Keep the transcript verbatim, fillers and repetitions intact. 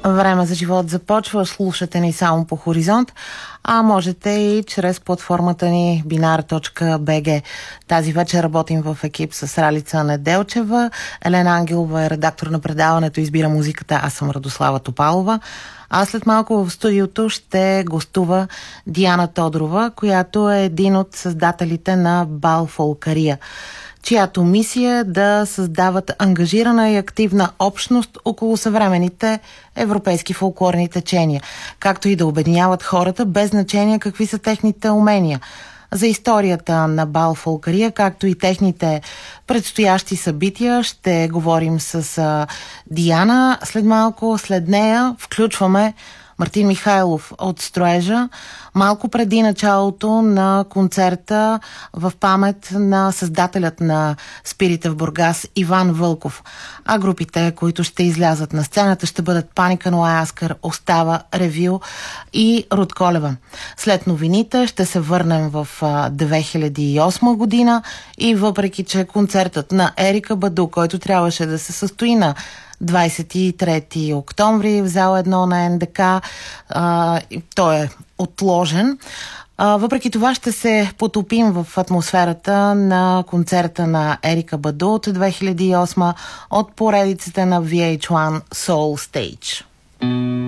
Време за живот започва. Слушате ни само по Хоризонт, а можете и чрез платформата ни бинар точка би джи. Тази вечер работим в екип с Ралица Неделчева. Елена Ангелова е редактор на предаването "Избира музиката". Аз съм Радослава Топалова. А след малко в студиото ще гостува Диана Тодорова, която е един от създателите на Бал Фолкария, чиято мисия е да създават ангажирана и активна общност около съвременните европейски фолклорни течения, както и да обединяват хората без значение какви са техните умения. За историята на Бал Фолкария, както и техните предстоящи събития, ще говорим с а, Диана. След малко, след нея, включваме Мартин Михайлов от Строежа, малко преди началото на концерта в памет на създателят на Спирите в Бургас Иван Вълков. А групите, които ще излязат на сцената, ще бъдат Паника Ноа Аскър, Остава, Ревю и Руд Колева. След новините ще се върнем в две хиляди и осма година и въпреки, че концертът на Ерика Баду, който трябваше да се състои на двадесет и трети октомври в зала едно на ен де ка, а, той е отложен. А, въпреки това ще се потопим в атмосферата на концерта на Ерика Баду от две хиляди и осма от поредицата на ви ейч уан Soul Stage.